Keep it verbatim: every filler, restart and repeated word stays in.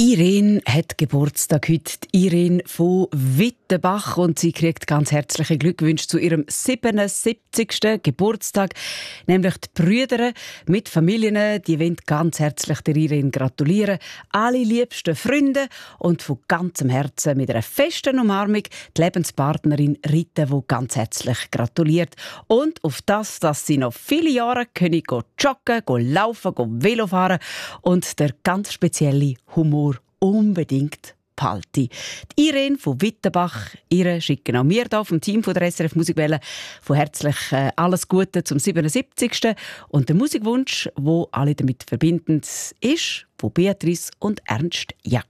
Irene hat Geburtstag heute. Die Irene von Wittenbach. Und sie kriegt ganz herzliche Glückwünsche zu ihrem siebenundsiebzigsten Geburtstag. Nämlich die Brüder mit Familien, die wollen ganz herzlich der Irene gratulieren. Alle liebsten Freunde und von ganzem Herzen mit einer festen Umarmung die Lebenspartnerin Rita, die ganz herzlich gratuliert. Und auf das, dass sie noch viele Jahre können gehen joggen, gehen laufen, gehen Velofahren und der ganz spezielle Humor unbedingt behalten. Die Irene von Wittenbach, ihre schicken auch wir hier vom Team von der S R F Musikwelle von herzlich äh, alles Gute zum siebenundsiebzigsten Und der Musikwunsch, wo alle damit verbinden, ist von Beatrice und Ernst Jack.